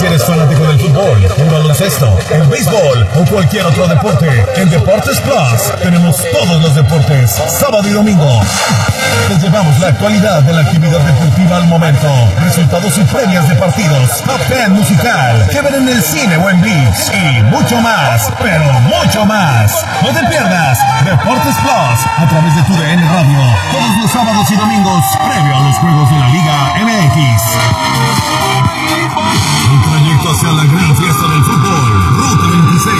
si eres fanático del fútbol, el baloncesto, el béisbol o cualquier otro deporte, en Deportes Plus tenemos todos los deportes, sábado y domingo. Te llevamos la actualidad de la actividad deportiva al momento, resultados y premios de partidos, top 10 musical, que ver en el cine o en ViX y mucho más, pero mucho más. No te pierdas Deportes Plus a través de tu DN Radio, todos los sábados y domingos previo a los juegos de la Liga MX. Un trayecto hacia la gran fiesta del fútbol, Ruta 26.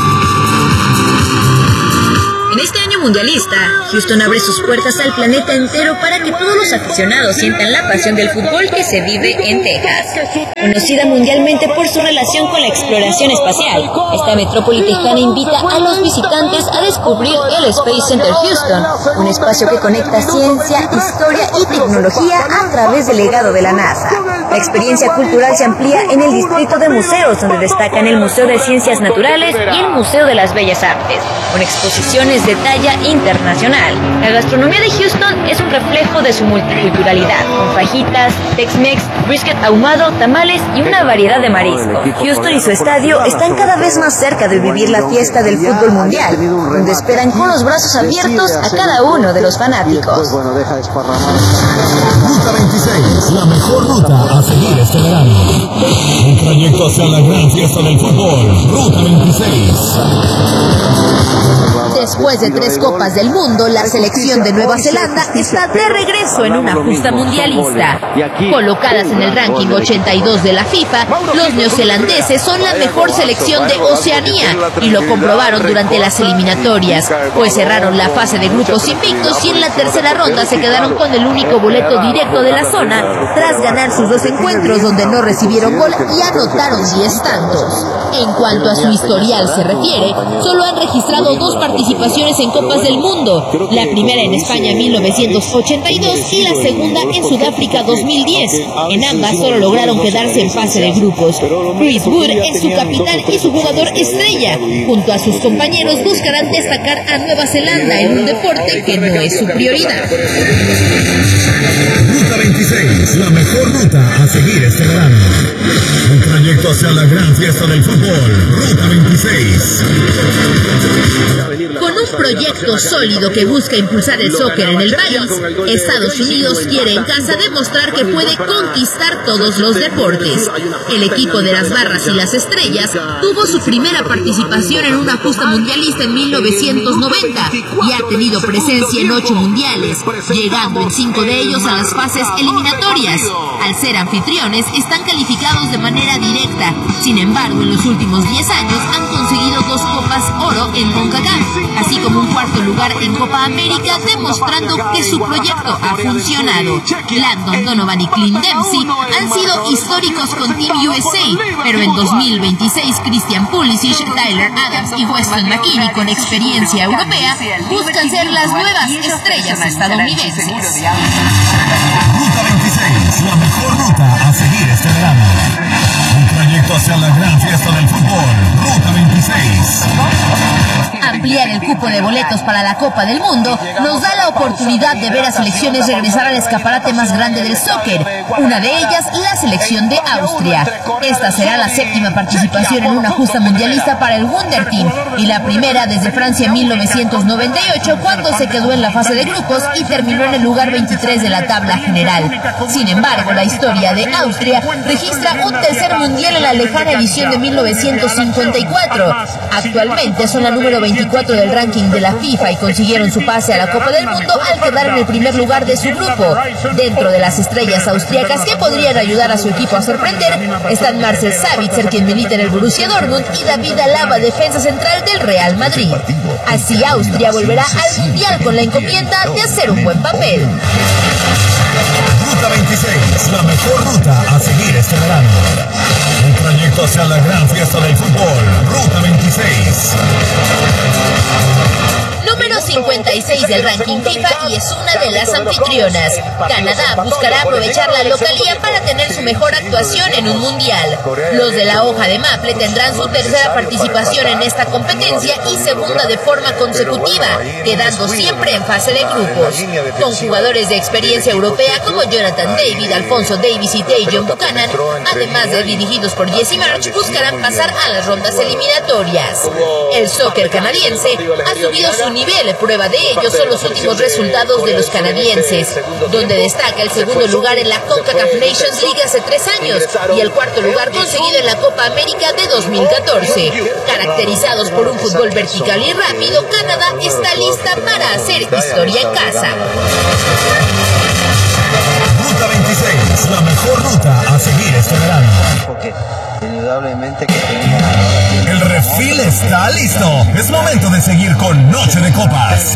En este año mundialista, Houston abre sus puertas al planeta entero para que todos los aficionados sientan la pasión del fútbol que se vive en Texas. Conocida mundialmente por su relación con la exploración espacial, esta metrópoli tejana invita a los visitantes a descubrir el Space Center Houston, un espacio que conecta ciencia, historia y tecnología a través del legado de la NASA. La experiencia cultural se amplía en el distrito de museos, donde destacan el Museo de Ciencias Naturales y el Museo de las Bellas Artes, con exposiciones de talla internacional. La gastronomía de Houston es un reflejo de su multiculturalidad, con fajitas, Tex-Mex, brisket ahumado, tamales y una variedad de mariscos. Houston y su estadio están cada vez más cerca de vivir la fiesta del fútbol mundial, donde esperan con los brazos abiertos a cada uno de los fanáticos. Ruta 26, la mejor ruta a seguir este verano. Un trayecto hacia la gran fiesta del fútbol, Ruta 26. Después de 3 Copas del Mundo, la selección de Nueva Zelanda está de regreso en una justa mundialista. Colocadas en el ranking 82 de la FIFA, los neozelandeses son la mejor selección de Oceanía y lo comprobaron durante las eliminatorias, pues cerraron la fase de grupos invictos y en la tercera ronda se quedaron con el único boleto directo de la zona tras ganar sus 2 encuentros donde no recibieron gol y anotaron 10 tantos. En cuanto a su historial se refiere, solo han registrado 2 participaciones en Copas del Mundo, la primera en España en 1982 y la segunda en Sudáfrica 2010. En ambas solo lograron quedarse en fase de grupos. Chris Wood es su capitán y su jugador estrella. Junto a sus compañeros buscarán destacar a Nueva Zelanda en un deporte que no es su prioridad. Ruta 26, la mejor ruta a seguir este verano. Un trayecto hacia la gran fiesta del fútbol, Ruta 26. Con un proyecto sólido que busca impulsar el soccer en el país, Estados Unidos quiere en casa demostrar que puede conquistar todos los deportes. El equipo de las Barras y las Estrellas tuvo su primera participación en una justa mundialista en 1990 y ha tenido presencia en 8 mundiales, llegando en 5 de ellos a las fases eliminatorias. Al ser anfitriones, están calificados de manera directa. Sin embargo, en los últimos 10 años han conseguido 2 Copas Oro en CONCACAF, así como un 4º lugar en Copa América, demostrando que su proyecto ha funcionado. Landon Donovan y Clint Dempsey han sido históricos con Team USA, pero en 2026 Christian Pulisic, Tyler Adams y Weston McKennie, con experiencia europea, buscan ser las nuevas estrellas estadounidenses. Ruta 26, la mejor ruta a seguir este verano. Un trayecto hacia la gran fiesta del fútbol, Ruta 26. Ampliar el cupo de boletos para la Copa del Mundo nos da la oportunidad de ver a selecciones regresar al escaparate más grande del soccer, una de ellas la selección de Austria. Esta será la 7ª participación en una justa mundialista para el Wunder Team y la primera desde Francia en 1998, cuando se quedó en la fase de grupos y terminó en el lugar 23 de la tabla general. Sin embargo, la historia de Austria registra un 3er mundial en la lejana edición de 1954. Actualmente son la número 24 del ranking de la FIFA y consiguieron su pase a la Copa del Mundo al quedar en el primer lugar de su grupo. Dentro de las estrellas austriacas que podrían ayudar a su equipo a sorprender están Marcel Sabitzer, quien milita en el Borussia Dortmund, y David Alaba, defensa central del Real Madrid. Así Austria volverá al Mundial con la encomienda de hacer un buen papel. Ruta 26, la mejor ruta a seguir este verano. Un trayecto hacia la gran fiesta del fútbol, Ruta 26. Número 56 del ranking FIFA y es una de las anfitrionas. Canadá buscará aprovechar la localía para tener su mejor actuación en un mundial. Los de la hoja de maple tendrán su tercera participación en esta competencia y segunda de forma consecutiva, quedando siempre en fase de grupos. Con jugadores de experiencia europea como Jonathan David, Alfonso Davies y Tajon Buchanan, además de dirigidos por Jesse Marsch, buscarán pasar a las rondas eliminatorias. El soccer canadiense ha subido su nivel, prueba de ello son los últimos resultados de los canadienses, donde destaca el segundo lugar en la CONCACAF Nations League hace 3 años y el cuarto lugar conseguido en la Copa América de 2014. Caracterizados por un fútbol vertical y rápido, Canadá está lista para hacer historia en casa. Ruta 26, la mejor ruta a seguir este verano. Porque indudablemente que tenía... El refil está listo. Es momento de seguir con Noche de Copas.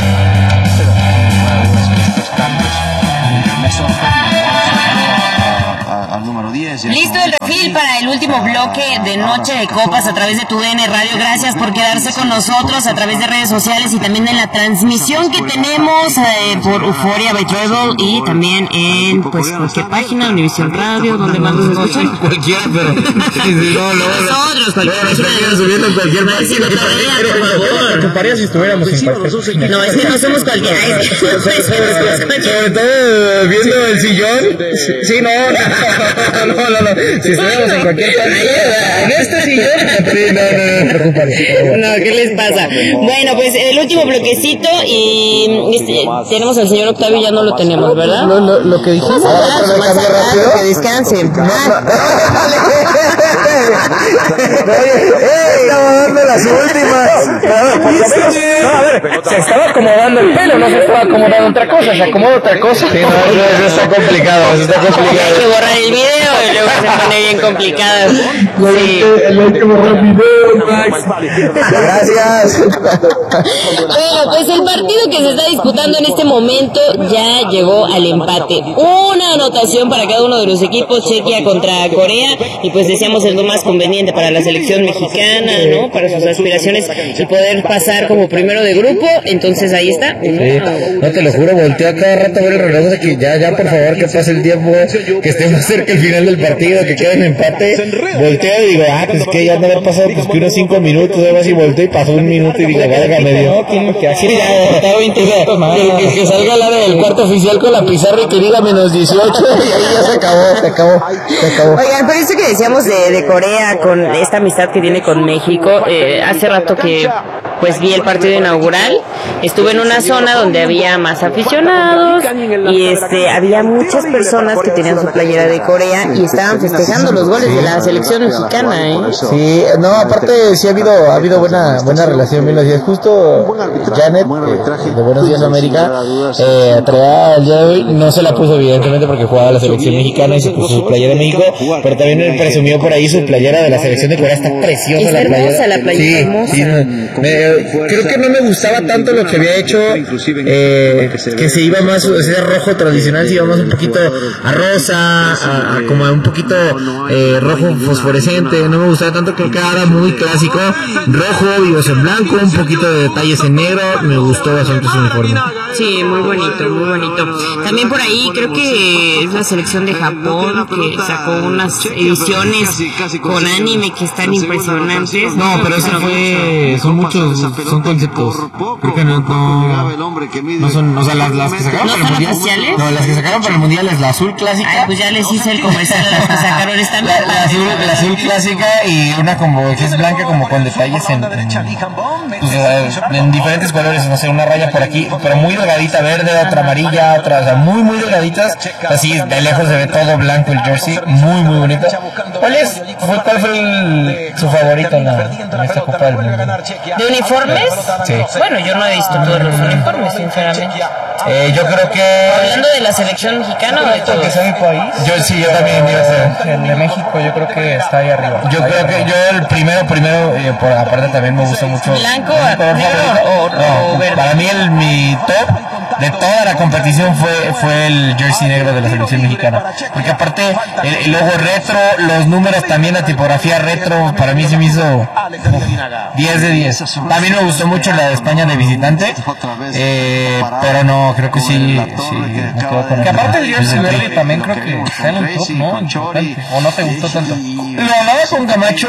Al número 10. Listo el refil para el último bloque de Noche de Copas a través de tu DN Radio. Gracias por quedarse con nosotros a través de redes sociales y también en la transmisión que tenemos por Euphoria by Travel y también en pues cualquier página, Univision Radio, donde más nos escuchan. Cualquiera, pero Nosotros, cualquier página. subiendo en cualquier página. Por Comparía si estuviéramos en cualquier página. No, es que no somos cualquiera. Sobre todo viendo el sillón. Sí, no. Si estuviéramos en cualquier página. En este sillón. Sí, no, preocuparía. No, ¿qué les pasa? Bueno, pues el último bloquecito y tenemos al señor Octavio, ya no lo tenemos, ¿verdad? Lo que dijiste. Que descanse. Estaba dando las últimas. No, a ver, se estaba acomodando el pelo, no se estaba acomodando otra cosa, se acomoda otra cosa. Sí, no, eso está complicado, Hay que borrar el video y luego se pone bien complicado. Sí. Hay que borrar el video, Max. Gracias. Bueno, pues el partido que se está disputando en este momento ya llegó al empate. Una anotación para cada uno de los equipos, Chequia contra Corea, y pues decíamos es lo más conveniente para la selección mexicana, ¿no? Para sus aspiraciones y poder pasar como primero de grupo, entonces ahí está. Sí, no te lo juro, volteo a cada rato a ver el reloj de que ya por favor que pase el tiempo, que estemos cerca el final del partido, que quede en empate. Volteo y digo, pues que ya no haber pasado pues que unos 5 minutos, algo así, volteo y pasó 1 minuto y digo, válgame Dios. No, tiene que hacer que salga la del cuarto oficial con la pizarra y que diga -18 y ahí ya se acabó. Oigan, pero eso que decíamos de Corea con esta amistad que tiene con México, hace rato que pues vi el partido inaugural, estuve en una zona donde había más aficionados y había muchas personas que tenían su playera de Corea y estaban festejando los goles de la selección mexicana, ¿eh? Sí, no, aparte sí ha habido buena relación, bien lo decías. Justo Janet, de Buenos Días América, traía el día de hoy, no se la puso evidentemente porque jugaba la selección mexicana y se puso su playera de México, pero también me presumió por ahí su playera de la selección de Corea, está preciosa. Está hermosa la playera, hermosa. Sí, creo que no me gustaba tanto lo que había hecho, que se iba más, ese rojo tradicional se iba más un poquito a rosa, a como a un poquito rojo fosforescente, no me gustaba tanto, creo que era muy clásico, rojo, vivos en blanco, un poquito de detalles en negro, me gustó bastante su uniforme. Sí, muy bonito, muy bonito. También por ahí creo que es la selección de Japón que sacó unas ediciones con anime que están impresionantes. No, pero eso son muchos, son conceptos. Creo que no son, o sea, las que sacaron ¿No para el son mundial. oficiales? No, las que sacaron para el mundial es la azul clásica. Ay, pues ya les hice el comercial a las que sacaron esta la azul clásica y una como que es blanca como con detalles en diferentes colores, no sé, una raya por aquí, pero muy delgadita, verde, otra amarilla, otra, o sea, muy delgaditas, así de lejos se ve todo blanco el jersey, muy bonito. ¿Cuál fue su favorito en esta Copa del Mundo? ¿De uniformes? Sí. Bueno, yo no he visto todos los uniformes, sinceramente. Yo creo que... ¿Hablando de la selección mexicana o de todo? ¿Que sea mi país? Yo también digo el de México, yo creo que está ahí arriba. Yo creo que el primero, aparte también me gusta mucho. ¿Blanco, negro o verde? Para mí mi top de toda la competición fue el jersey negro de la selección mexicana, porque aparte el logo retro, los números también, la tipografía retro, para mí se me hizo 10 de 10. También me gustó mucho la de España de visitante, pero no, creo que sí me quedo con el. Que aparte el jersey verde también creo que está en el top, ¿no? Importante. ¿O no te gustó tanto? Lo hablaba con Camacho,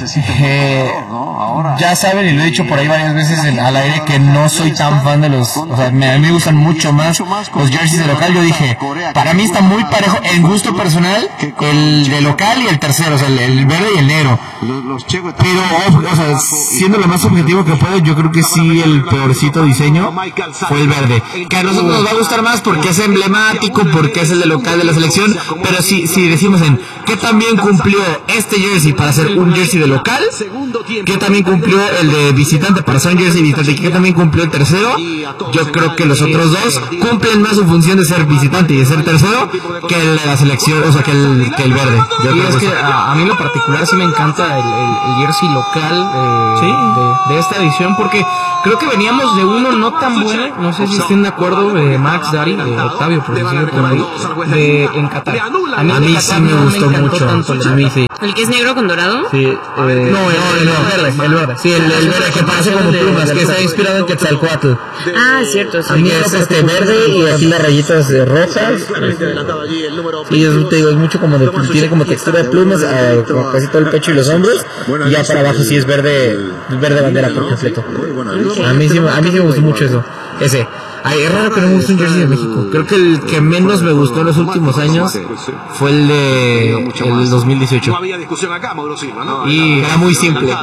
ya saben, y lo he dicho por ahí varias veces al aire, que no soy tan fan de los, o sea, a mí me gustan mucho más los jerseys de local. Yo dije, para mí está muy parejo en gusto personal el de local y el tercero, o sea, el verde y el negro. Pero, o sea, siendo lo más objetivo que puedo, yo creo que sí el peorcito diseño fue el verde. Que a nosotros nos va a gustar más porque es emblemático, porque es el de local de la selección, pero si decimos en qué también cumplió este jersey para ser un jersey de local, que también cumplió el de visitante para ser un jersey visitante, que también cumplió el tercero, yo creo que los otros dos cumplen más su función de ser visitante y de ser tercero que el de la selección, o sea, que el verde. Yo creo es que a mí en lo particular sí me encanta el jersey local de esta edición, porque creo que veníamos de uno no tan bueno, no sé si estén de acuerdo, Max, Dari, Octavio, por decirlo por ahí, en Qatar. A mí sí me gustó mucho, a mí sí. ¿El que es negro con dorado? Sí, no, el verde. Sí, el verde que parece como plumas, que está inspirado en Quetzalcóatl. Ah, es cierto, sí. A mí es verde y aquí las rayitas rojas. Y es mucho como tiene como textura de plumas, como casi todo el pecho y los hombros. Y ya para abajo sí es verde bandera por completo. A mí sí me gustó mucho eso. Ese. Ay, es raro que no me guste un jersey de México. Creo que el que menos me gustó en los últimos años fue el del 2018. Y era muy simple.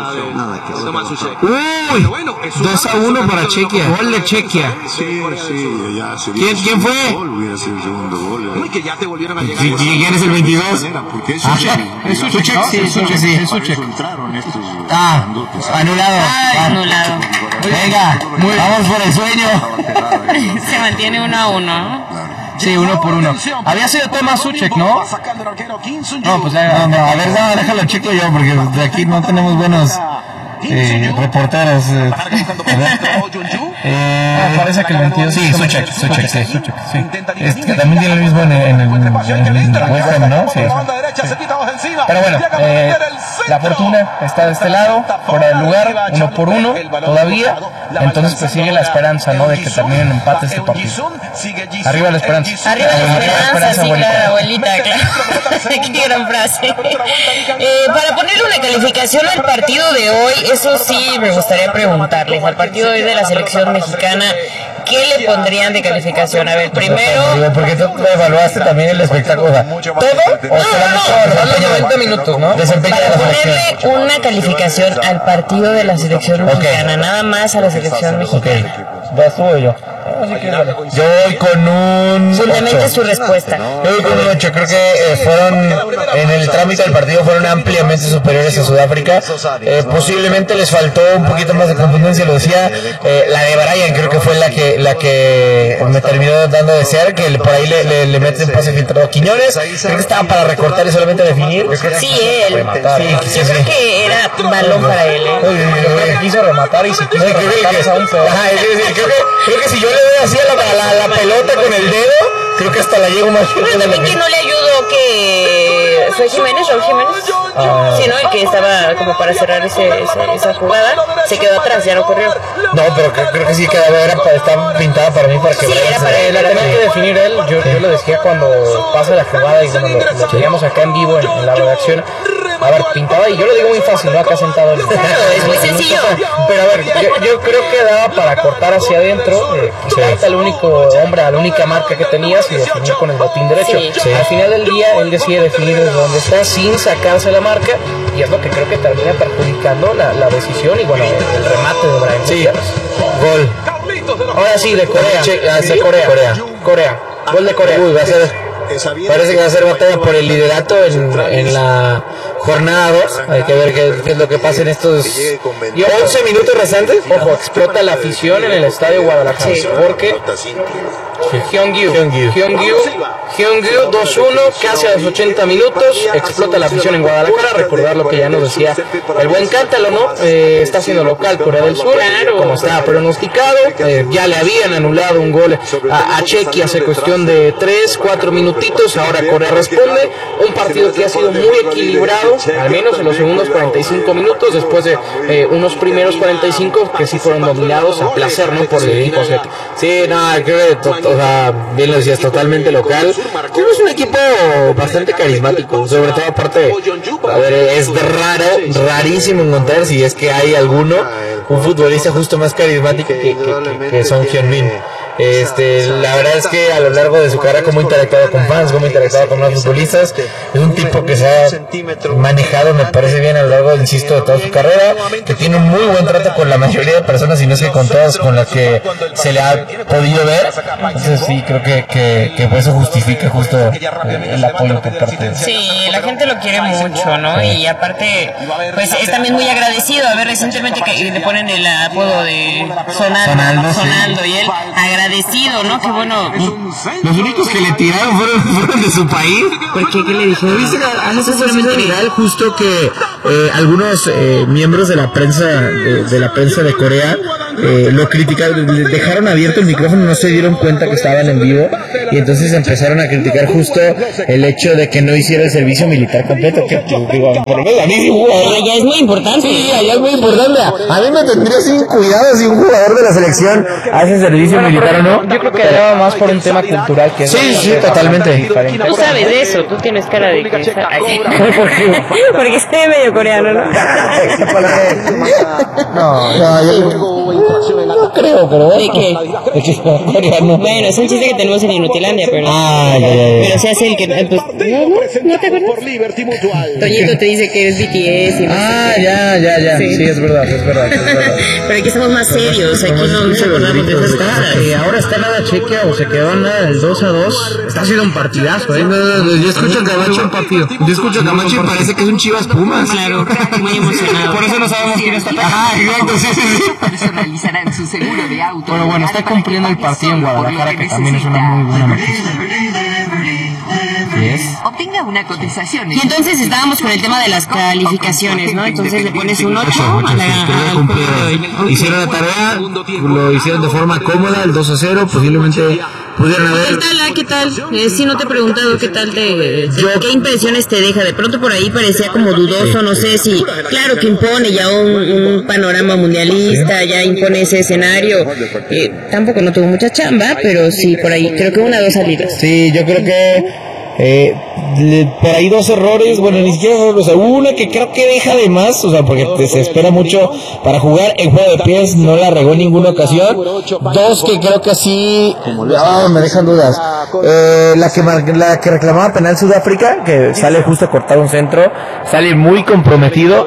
Uy, 2-1 para Chequia. Gol de Chequia. ¿Quién fue? ¿Quién es el 22? Es Suchek. Sí. Anulado. Venga, vamos por el sueño. Se mantiene 1-1, ¿no? Sí, 1-1. Había sido Tomás Suchek, ¿no? No, pues ya, a ver, déjalo checo yo, porque de aquí no tenemos buenos reporteros. Parece que el 22. Sí, Suchek. Que también tiene el mismo en el West Ham, ¿no? Sí. Pero bueno, la fortuna está de este lado, fuera del lugar, 1-1 todavía. Entonces pues sigue la esperanza, ¿no? De que termine en empate este partido. Arriba la esperanza. Arriba la esperanza, sí, claro, abuelita, claro. Qué gran frase. Para ponerle una calificación al partido de hoy, eso sí me gustaría preguntarles. Al partido de hoy de la selección mexicana, ¿qué le pondrían de calificación? A ver, primero... Porque tú evaluaste también el espectáculo. ¿Todo? No, 90 minutos, ¿no? Para ponerle una calificación al partido de la selección mexicana, nada más a la selección mexicana. ¿Vas tú o yo? Yo voy con un... Fundamente su respuesta. Yo voy con un 8. Creo que fueron, en el trámite del partido, fueron ampliamente superiores a Sudáfrica. Posiblemente les faltó un poquito más de contundencia, lo decía. La de Brian creo que fue la que me terminó dando a desear, que por ahí le mete un pase filtrado a Quiñones. Creo que estaba para recortar y solamente definir. Sí, él. Yo creo que era balón para él. Quiso rematar y se quiso rematar a un pedazo. Creo que si yo le doy así a la pelota con el dedo, creo que hasta la llego más. Bueno, también que no le ayudó que... ¿Fue Jiménez, Raúl Jiménez? Sí, ¿no? El que estaba como para cerrar esa jugada, se quedó atrás, ya no corrió. No, pero creo que sí quedaba, está pintada para mí para que... Sí, era para él. La tenía que definir él, yo lo decía cuando pasa la jugada y cuando lo teníamos acá en vivo en la redacción. A ver, pintaba, y yo lo digo muy fácil, ¿no? Acá sentado en es muy sencillo. Pero a ver, yo creo que daba para cortar hacia adentro, quitarte al único hombre, a la única marca que tenías y definir con el botín derecho. Sí. Al final del día, él decide definir desde donde está sin sacarse la marca, y es lo que creo que termina perjudicando la decisión y bueno, el remate de Brian. Sí, gol. Ahora sí, de Corea. Corea. Gol de Corea. Uy, va a ser... Parece que va a ser batalla por el liderato en jornada 2. Hay que ver qué es lo que pasa en estos 11 minutos restantes. Ojo, explota la afición en el estadio Guadalajara. Sí. Porque Gyeongju 2-1, casi a los 80 minutos, explota la afición en Guadalajara. Recordar lo que ya nos decía el buen Cántalo, ¿no? Está siendo local Corea del Sur, como estaba pronosticado. Ya le habían anulado un gol a Chequia hace cuestión de 3-4 minutitos. Ahora Corea responde. Un partido que ha sido muy equilibrado, al menos en los segundos 45 minutos, después de unos primeros 45 que sí fueron dominados a placer, ¿no? Por el equipo asiático. Sí, no, creo que, o sea, bien lo decías, totalmente local. Creo que es un equipo bastante carismático, sobre todo aparte, a ver, es rarísimo encontrar, si es que hay alguno, un futbolista justo más carismático que Son Heung-min. La verdad es que a lo largo de su carrera, como ha interactuado con fans, como ha interactuado con más futbolistas, es un tipo que se ha manejado, me parece bien, a lo largo, insisto, de toda su carrera, que tiene un muy buen trato con la mayoría de personas, y no es que con todas con las que se le ha podido ver. Entonces sí, creo que por eso justifica justo el apoyo por parte de... Sí, la gente lo quiere mucho, ¿no? Y aparte, pues es también muy agradecido. A ver, recientemente que le ponen el apodo de Sonaldo, y él agradecido, ¿no? Que bueno. Los únicos que le tiraron fueron de su país. ¿Por qué? ¿Qué le dijeron? ¿Viste que viral justo que algunos miembros de la prensa de Corea lo criticaron, dejaron abierto el micrófono, no se dieron cuenta que estaban en vivo, y entonces empezaron a criticar justo el hecho de que no hiciera el servicio militar completo, que digo, por lo menos a mí sí, ya es muy importante. Sí, allá es muy importante. A mí me tendría sin cuidado si un jugador de la selección hace servicio militar o no. Yo creo que era más por un tema cultural que sí, totalmente. Tú sabes de eso, tú tienes cara de que porque se ve medio coreano, ¿no? No creo, pero ¿de qué? Coreano. Bueno, es un chiste que tenemos en Inutilandia, pero pero se hace el que pues no te acuerdas. Toñito te dice que es BTS y ya. Sí, es verdad. Pero aquí estamos más serios, aquí no nos acordamos de esas cosas. Ahora está nada Chequia, o se quedó nada el 2-2. Está haciendo un partidazo, Yo escucho a Camacho y parece que es un Chivas Pumas. Claro, muy emocionado. Por eso no sabemos quién está atacando. Exacto, sí. Personalizarán su seguro de auto. Pero bueno, está cumpliendo el partido en Guadalajara, que también es una muy buena noticia. Obtenga una cotización. Y entonces estábamos con el tema de las calificaciones, ¿no? Entonces le pones un 8 hicieron la tarea, lo hicieron de forma cómoda, el 2-0, posiblemente pudieron haber... ¿Qué tal? Sí, no te he preguntado qué tal qué impresiones te deja. De pronto por ahí parecía como dudoso, no sé si, claro que impone ya un panorama mundialista, ya impone ese escenario. Tampoco no tuvo mucha chamba, pero sí, por ahí creo que 1 o 2 salidas. Sí, yo creo que por ahí 2 errores, bueno, ni siquiera, o sea, una que creo que deja de más, o sea, porque se espera mucho para jugar. En juego de pies no la regó en ninguna ocasión. 2 que creo que así me dejan dudas. La que reclamaba penal Sudáfrica, que sale justo a cortar un centro, sale muy comprometido,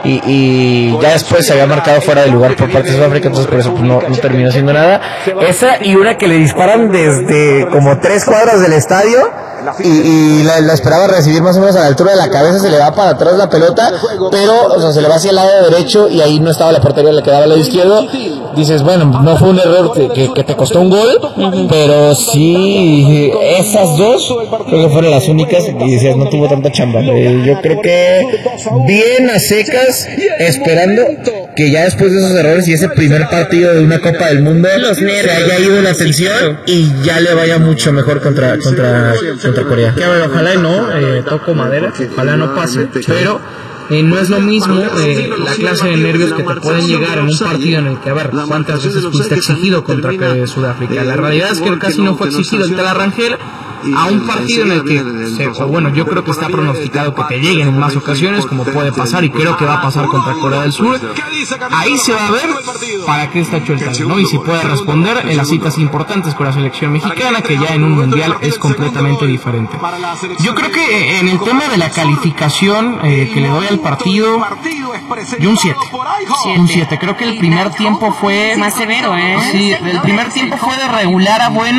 y ya después se había marcado fuera de lugar por parte de Sudáfrica, entonces por eso pues, no terminó haciendo nada. Esa y una que le disparan desde como 3 cuadras del estadio, y la esperaba recibir más o menos a la altura de la cabeza, se le va para atrás la pelota, pero o sea, se le va hacia el lado derecho, y ahí no estaba la portería, le quedaba al lado izquierdo. Dices, bueno, no fue un error que te costó un gol, pero sí, esas 2 creo que fueron las únicas, y decías, no tuvo tanta chamba. Yo creo que bien a secas, esperando que ya después de esos errores y ese primer partido de una Copa del Mundo se haya ido la tensión y ya le vaya mucho mejor contra Corea. Que a ver, ojalá y no, toco madera, ojalá no pase, pero no es lo mismo la clase de nervios que te pueden llegar en un partido en el que, a ver, ¿cuántas veces fuiste exigido contra Sudáfrica? La realidad es que casi no fue exigido el Tel Rangel, a un partido en el que, bueno, yo creo que está pronosticado que te lleguen en más ocasiones, como puede pasar, y creo que va a pasar contra Corea del Sur. Ahí se va a ver para qué está hecho el talento, ¿no? Y si puede responder en las citas importantes con la selección mexicana, que ya en un mundial es completamente diferente. Yo creo que en el tema de la calificación que le doy al partido, yo un 7. Un 7. Creo que el primer tiempo fue más severo, Sí, el primer tiempo fue de regular a bueno.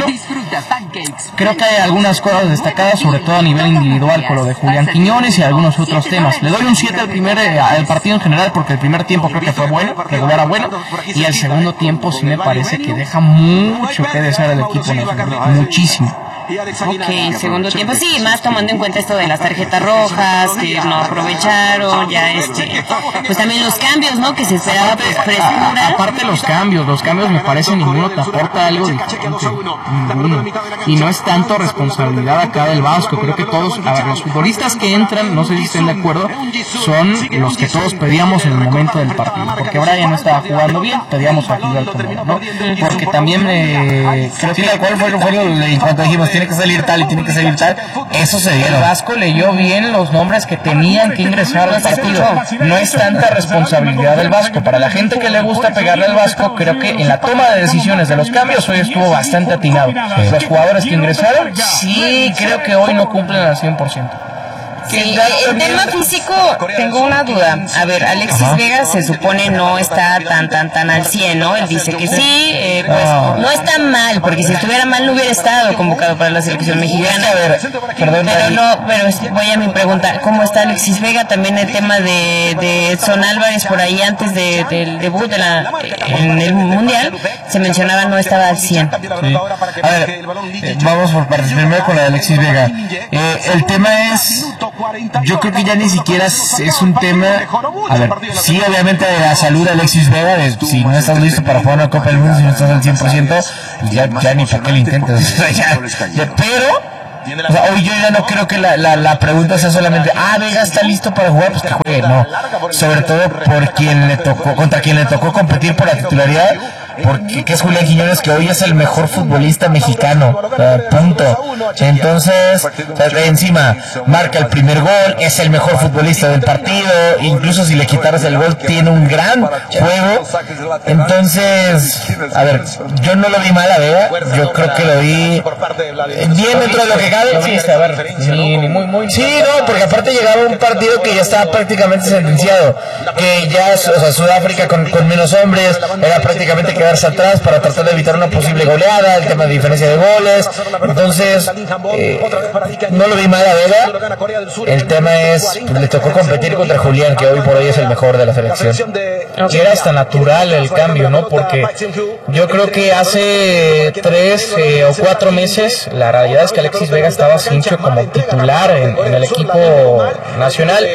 Creo que hay algunas cosas destacadas, sobre todo a nivel individual, con lo de Julián Quiñones y algunos otros temas. Le doy un 7 al partido en general, porque el primer tiempo creo que fue bueno, regular a bueno, y el segundo tiempo sí me parece que deja mucho que desear el equipo nacional, muchísimo. Ok, segundo tiempo, sí, más tomando en cuenta esto de las tarjetas rojas, que no aprovecharon, ya pues también los cambios, ¿no? Que se esperaba frescura. Aparte los cambios me parece ninguno te aporta algo diferente, ninguno. Y no es tanto responsabilidad acá del Vasco, creo que todos, a ver, los futbolistas que entran, no sé si estén de acuerdo, son los que todos pedíamos en el momento del partido, porque Brian no estaba jugando bien, pedíamos a Gilberto Moreno, ¿no? Porque también creo que ¿cuál fue en cuanto dijimos tiene que salir tal y tiene que salir tal? Eso se dio. El Vasco leyó bien los nombres que tenían que ingresar al partido. No es tanta responsabilidad del Vasco. Para la gente que le gusta pegarle al Vasco, creo que en la toma de decisiones de los cambios hoy estuvo bastante atinado. Los jugadores que ingresaron, sí, creo que hoy no cumplen al 100%. Sí, el tema físico, tengo una duda. A ver, Alexis Vega se supone no está tan al 100, ¿no? Él dice que sí, pues no está mal, porque si estuviera mal no hubiera estado convocado para la selección mexicana. Pero voy a mi pregunta, ¿cómo está Alexis Vega? También el tema de Edson Álvarez por ahí antes del debut en el Mundial, se mencionaba no estaba al 100. Sí. A ver, vamos por partes. Primero con la de Alexis Vega. El tema es... Yo creo que ya ni siquiera es un tema. A ver, sí, obviamente de la salud de Alexis Vega, si no estás listo para jugar una Copa del Mundo, si no estás al 100%, pues ya ni para qué lo intentes. Pero, o sea, hoy yo ya no creo que la pregunta sea solamente, Vega está listo para jugar, pues que juegue. No, sobre todo contra quien le tocó competir por la titularidad, porque que es Julián Quiñones, que hoy es el mejor futbolista mexicano, punto. Entonces, encima marca el primer gol, es el mejor futbolista del partido, incluso si le quitaras el gol tiene un gran juego. Entonces, a ver, yo no lo vi mal a Vega, yo creo que lo vi bien dentro de lo que cabe. Sí, a ver, ni muy. Sí, no, porque aparte llegaba un partido que ya estaba prácticamente sentenciado, que ya, o sea, Sudáfrica con menos hombres, era prácticamente quedarse atrás para tratar de evitar una posible goleada, el tema de diferencia de goles. Entonces, no lo vi mal a Vega. El tema es, pues, le tocó competir contra Julián, que hoy por hoy es el mejor de la selección. Que era hasta natural el cambio, ¿no? Porque yo creo que hace 3 o 4 meses la realidad es que Alexis Vega estaba cincho como titular en el equipo nacional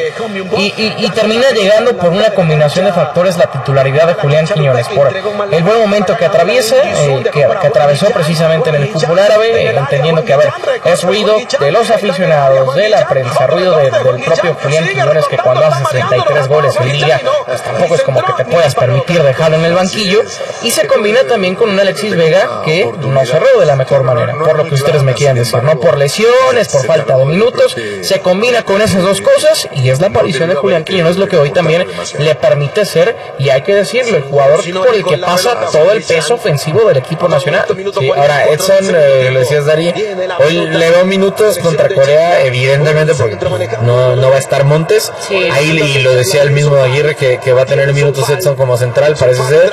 y termina llegando por una combinación de factores la titularidad de Julián Quiñones, por el buen momento que atraviesa, que atravesó precisamente en el fútbol árabe, entendiendo que, a ver, es ruido de los aficionados, de la prensa, ruido del propio Julián Quiñones, que cuando haces 33 goles en liga, pues tampoco es como que te puedas permitir dejarlo en el banquillo, y se combina también con un Alexis Vega que no cerró de la mejor manera, por lo que ustedes me quieran decir, no por lesiones, por falta de minutos, se combina con esas dos cosas, y es la aparición de Julián Quiñones lo que hoy también le permite ser, y hay que decirlo, el jugador por el que pasa todo el peso ofensivo del equipo nacional. Sí, ahora Edson, lo decías Dari, hoy le veo minutos contra Corea, evidentemente porque no va a estar Montes, ahí y lo decía el mismo Aguirre que va a tener minutos Edson como central, parece ser.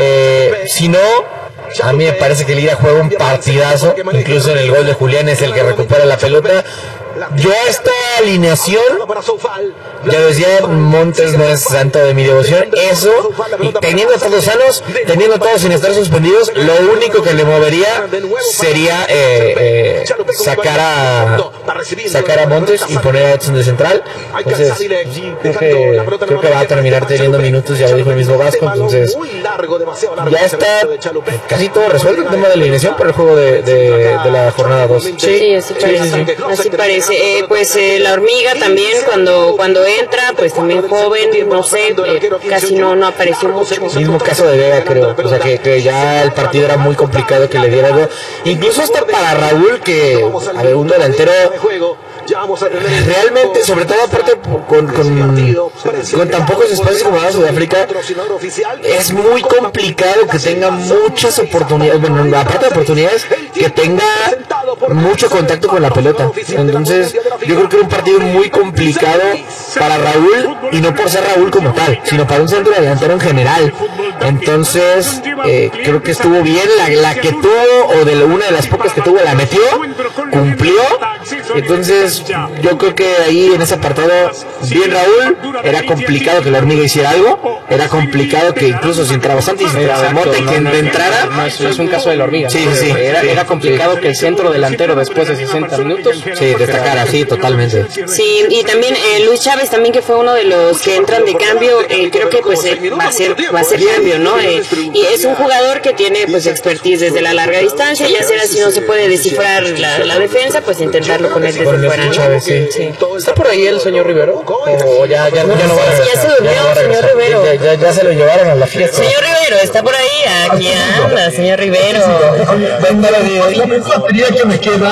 Si no, a mí me parece que Lira juega un partidazo, incluso en el gol de Julián es el que recupera la pelota. Yo esta alineación, ya decía, Montes no es santo de mi devoción, eso, y teniendo a todos sanos, teniendo a todos sin estar suspendidos, lo único que le movería sería sacar a Montes y poner a Edson de central. Entonces, creo que va a terminar teniendo minutos, ya lo dijo el mismo Vasco, entonces ya está casi todo resuelto el tema de la alineación para el juego de la jornada 2. Sí, así parece. Pues la hormiga también cuando entra, pues también joven, no sé, casi no apareció mucho. Mismo caso de Vega, creo, o sea que ya el partido era muy complicado que le diera algo, incluso hasta para Raúl, que a ver, un delantero realmente, sobre todo aparte con tan pocos espacios como ahora Sudáfrica, es muy complicado que tenga muchas oportunidades, bueno, aparte de oportunidades, que tenga mucho contacto con la pelota. Entonces yo creo que era un partido muy complicado para Raúl, y no por ser Raúl como tal, sino para un centro delantero en general. Entonces creo que estuvo bien, la que tuvo, o de una de las pocas que tuvo, la metió, cumplió. Entonces yo creo que ahí en ese apartado bien Raúl. Era complicado que la Hormiga hiciera algo, era complicado que incluso si entraba Santis, si entraba Mota, y que entrara. No es un caso de la Hormiga. Sí. Era complicado que el centro delantero después de 60 minutos destacara, sí, totalmente. Sí, y también Luis Chávez también, que fue uno de los que entran de cambio, creo que pues va a ser cambio, ¿no? Y es un jugador que tiene pues expertise desde la larga distancia, ya será si no se puede descifrar la defensa, pues intentarlo con él desde fuera. Chávez, sí. ¿Está por ahí el señor Rivero? ¿O ya no va a regresar? Ya se durmió, señor Rivero. Ya se lo llevaron a la fiesta. Señor Rivero, está por ahí. Aquí anda, señor Rivero. La poca batería que me queda.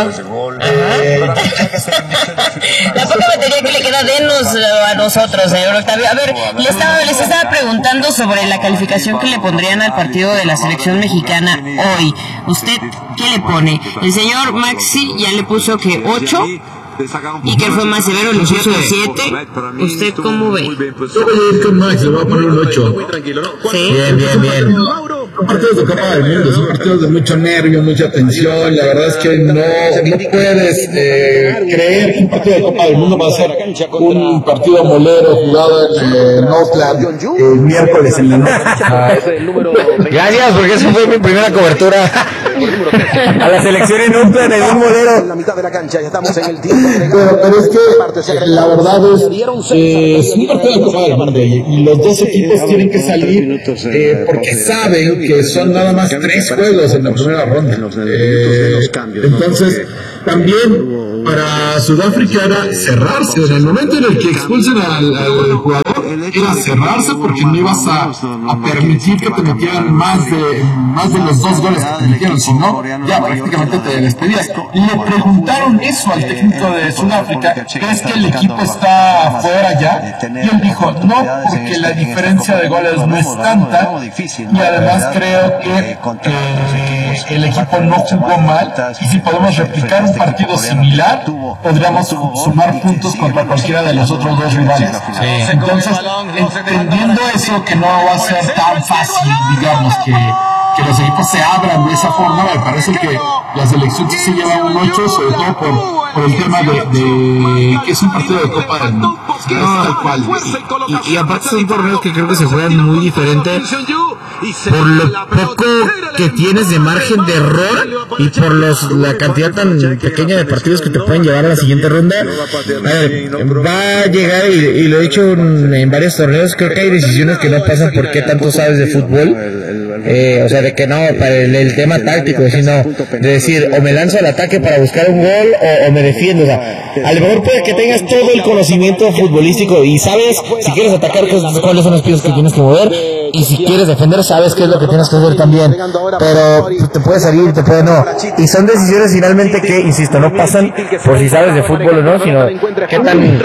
La poca batería que le queda, denos a nosotros, señor Octavio. A ver, les estaba preguntando sobre la calificación que le pondrían al partido de la selección mexicana hoy. ¿Usted qué le pone? El señor Maxi ya le puso que 8. Y que fue más severo, le puso 7. ¿Usted cómo ve? Yo voy a ir con Max, le voy a poner un 8. ¿Sí? Bien. Son partidos de Copa del Mundo, son partidos de mucho nervio, mucha tensión. La verdad es que no puedes creer que un partido de Copa del Mundo va a ser un partido molero jugado en Oakland el miércoles en la noche. Gracias, porque esa fue mi primera cobertura a la selección en Oakland en un molero. En la mitad de la cancha, ya estamos en el tiempo. Pero es que la verdad es un partido de Copa del Mundo y los dos equipos tienen que salir porque saben que son nada más 3 juegos en la primera ronda. Entonces, también para Sudáfrica era cerrarse. En el momento en el que expulsen al jugador, era cerrarse, porque no ibas a permitir que te metieran más de los 2 goles que te metieron, si no, ya prácticamente te despedías. Le preguntaron eso al técnico de Sudáfrica: ¿crees que el equipo está afuera ya? Y él dijo: no, porque la diferencia de goles no es tanta, y además creo que el equipo no jugó mal, y si podemos replicar un partido similar, podríamos sumar puntos contra cualquiera de los otros 2 rivales. Entonces, entendiendo eso, que no va a ser tan fácil, digamos, que los equipos se abran de esa forma, me parece que la selección sí se lleva un 8, sobre todo por el tema de que es un partido de Copa del Mundo. Tal cual. Y aparte son torneos que creo que se juegan muy diferente por lo poco que tienes de margen de error y por la cantidad tan pequeña de partidos que te pueden llevar a la siguiente ronda. Va a llegar, y lo he dicho en varios torneos, creo que hay decisiones que no pasan porque tanto sabes de fútbol, o sea, de que no, para el tema táctico, sino de decir, o me lanzo al ataque para buscar un gol o me defiendo. O sea, a lo mejor puede que tengas todo el conocimiento futbolístico y sabes si quieres atacar cuáles son los pies que tienes que mover, y si quieres defender sabes qué es lo que tienes que hacer también, pero te puede salir, te puede no, y son decisiones finalmente que, insisto, no pasan por si sabes de fútbol o no, sino qué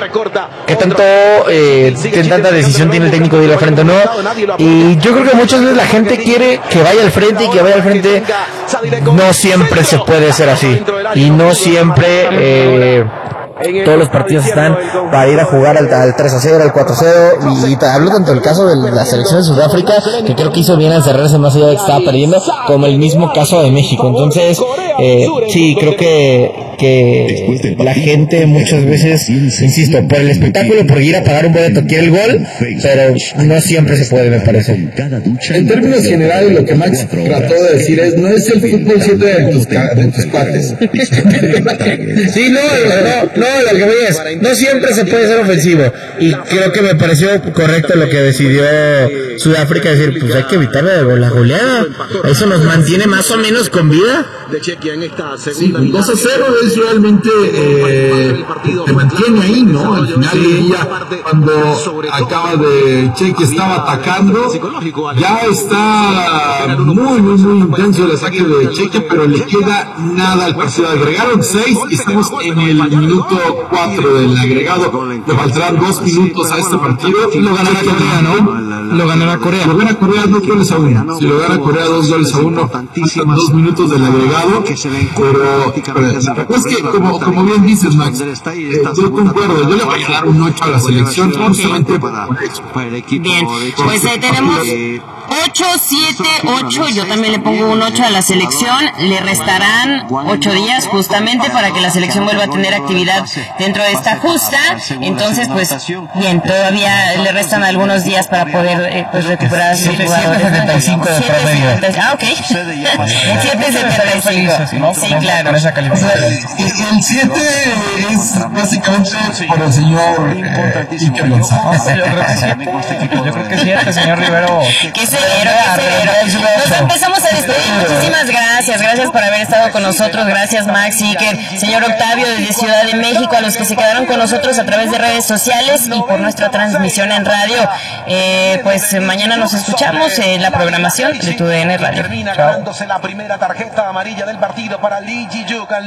tanta decisión tiene el técnico de ir al frente o no. Y yo creo que muchas veces la gente quiere que vaya al frente, y que vaya al frente no siempre se puede ser así, y no siempre todos los partidos están para ir a jugar al 3-0, al 4-0, y hablo tanto del caso de la selección de Sudáfrica, que creo que hizo bien al cerrarse más allá de que estaba perdiendo, como el mismo caso de México. Entonces, sí, creo que la gente muchas veces, insisto, por el espectáculo, por ir a pagar un boleto, quiere el gol, pero no siempre se puede, me parece. En términos generales, lo que Max trató de decir es: no es el fútbol 7 de tus cuates. Sí, no, lo que voy es, no siempre se puede ser ofensivo, y creo que me pareció correcto lo que decidió Sudáfrica, decir, pues hay que evitar la goleada, eso nos mantiene más o menos con vida. Sí, 2-0 es realmente te mantiene ahí, ¿no? Al final del día, cuando acaba de Cheque estaba atacando, ya está muy intenso el ataque de Cheque, pero le queda nada al partido. Agregaron 6 y estamos en el minuto 4 del agregado. Le faltarán 2 minutos a este partido y lo ganará Corea, ¿no? Lo ganará Corea. Lo gana Corea 2 goles a 1. Si lo gana Corea 2 goles a 1, faltan 2 minutos del agregado. Pero es que, como bien dices, Max, yo concuerdo, yo le voy a dar un 8 a la selección, justamente para eso. Bien, pues tenemos 8, 7, 8, yo también le pongo un 8 a la selección, le restarán 8 días justamente para que la selección vuelva a tener actividad dentro de esta justa, entonces pues bien, todavía le restan algunos días para poder pues recuperar a sus jugadores. 7.75 de promedio. Ah, ok. 7.75, sí, claro. El 7 es básicamente por el señor Iker González. Yo creo que es cierto, señor Rivero. Qué severo. Nos empezamos a despedir. Muchísimas gracias por haber estado con nosotros. Gracias, Max, Iker, señor Octavio desde Ciudad de México, a los que se quedaron con nosotros a través de redes sociales y por nuestra transmisión en radio. Pues mañana nos escuchamos en la programación de TUDN Radio. Termina ganándose la primera tarjeta amarilla del partido para Lee Ji-Yuk.